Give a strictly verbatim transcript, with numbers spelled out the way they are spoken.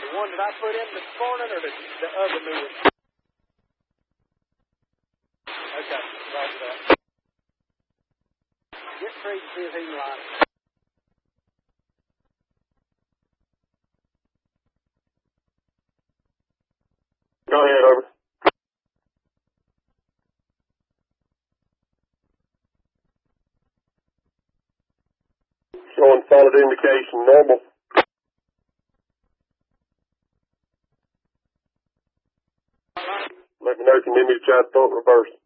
The one that I put in this morning or the, the other new one? Okay, roger that. Get Creed to see if he can line it. Go ahead, over. Showing solid indication, normal. Let me know if you need me to try to throw it reverse.